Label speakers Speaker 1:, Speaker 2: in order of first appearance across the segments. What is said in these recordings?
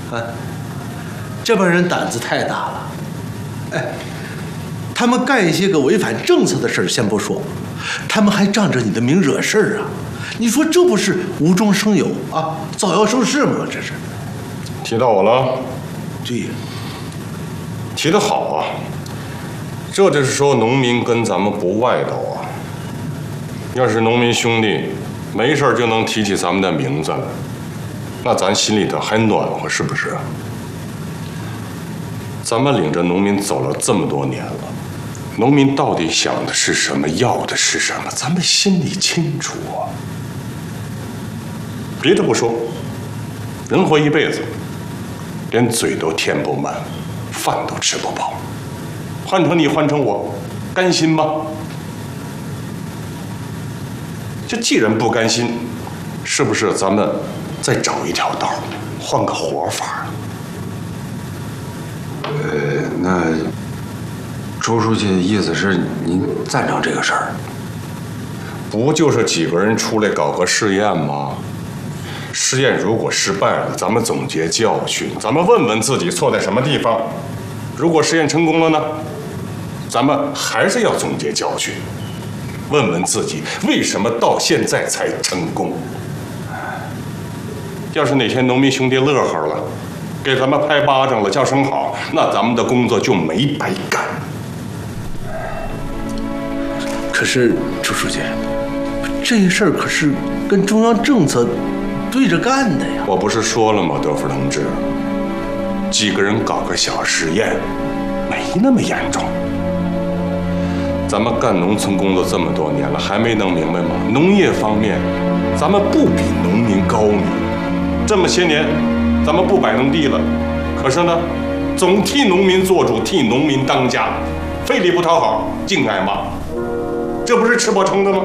Speaker 1: 啊，这帮人胆子太大了。哎，他们干一些个违反政策的事儿先不说，他们还仗着你的名惹事儿啊！你说这不是无中生有啊，造谣生事吗？这是。
Speaker 2: 提到我了。
Speaker 1: 对呀。
Speaker 2: 提得好啊！这就是说农民跟咱们不外头啊。要是农民兄弟没事就能提起咱们的名字来，那咱心里头还暖和是不是？咱们领着农民走了这么多年了，农民到底想的是什么，要的是什么，咱们心里清楚啊。别的不说，人活一辈子，连嘴都填不满，饭都吃不饱。换成你，换成我，甘心吗？这既然不甘心，是不是咱们再找一条道，换个活法？
Speaker 3: 那周书记的意思是您赞成这个事儿？
Speaker 2: 不就是几个人出来搞个试验吗？试验如果失败了，咱们总结教训，咱们问问自己错在什么地方。如果试验成功了呢，咱们还是要总结教训，问问自己为什么到现在才成功。要是哪天农民兄弟乐呵了，给咱们拍巴掌了，叫声好，那咱们的工作就没白干。
Speaker 1: 可是周书记，这事儿可是跟中央政策对着干的呀！
Speaker 2: 我不是说了吗，德福同志，几个人搞个小实验，没那么严重。咱们干农村工作这么多年了，还没弄明白吗？农业方面，咱们不比农民高明。这么些年，咱们不摆弄地了，可是呢，总替农民做主，替农民当家，非礼不讨好，净挨骂，这不是吃饱撑的吗？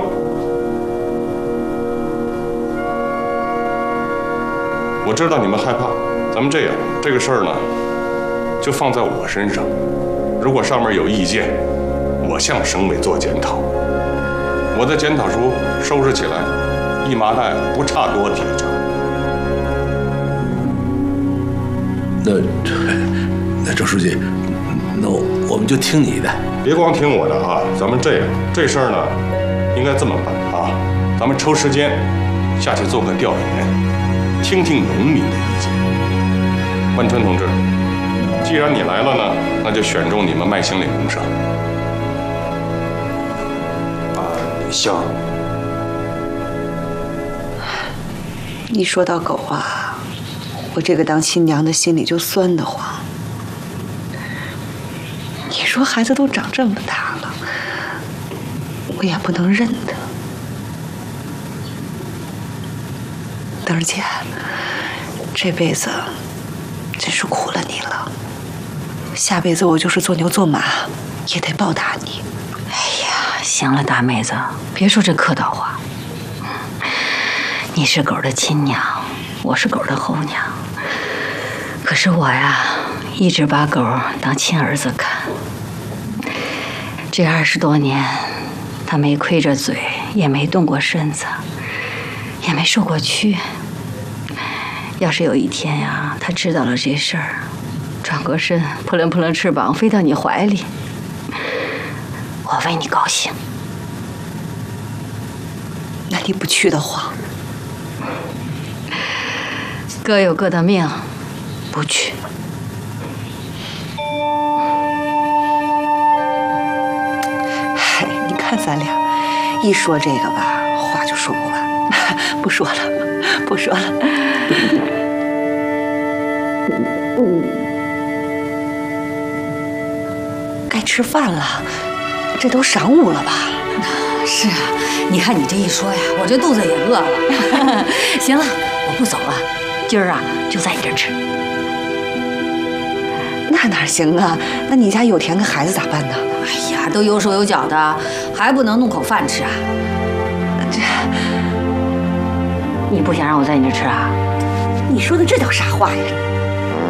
Speaker 2: 我知道你们害怕，咱们这样，这个事儿呢，就放在我身上。如果上面有意见，我向省委做检讨。我的检讨书收拾起来，一麻袋不差多几张。
Speaker 1: 那周书记，那我们就听你的。
Speaker 2: 别光听我的啊，咱们这样，这事儿呢，应该这么办啊，咱们抽时间下去做个调研。听听农民的意见。万春同志，既然你来了呢，那就选中你们麦兴岭公社。
Speaker 3: 行。
Speaker 4: 一说到狗啊，我这个当亲娘的心里就酸得慌。你说孩子都长这么大了，我也不能认他。灯儿姐，这辈子真是苦了你了。下辈子我就是做牛做马，也得报答你。
Speaker 5: 哎呀，行了，大妹子，别说这客套话。你是狗的亲娘，我是狗的后娘。可是我呀，一直把狗当亲儿子看。这20多年，它没亏着嘴，也没动过身子，也没受过屈。要是有一天呀，它知道了这事儿，转过身，扑棱扑棱翅膀飞到你怀里，我为你高兴。
Speaker 4: 那你不去的话，
Speaker 5: 各有各的命，不去。
Speaker 4: 嗨，你看咱俩一说这个吧，话就说不完。不说了，不说了。该吃饭了，这都晌午了吧？
Speaker 5: 是啊，你看你这一说呀，我这肚子也饿了。行了，我不走了，今儿啊就在你这儿吃。
Speaker 4: 那哪行啊？那你家有田跟孩子咋办呢？
Speaker 5: 哎呀，都有手有脚的，还不能弄口饭吃啊？
Speaker 4: 这，
Speaker 5: 你不想让我在你这儿吃啊？
Speaker 4: 你说的这叫啥话呀？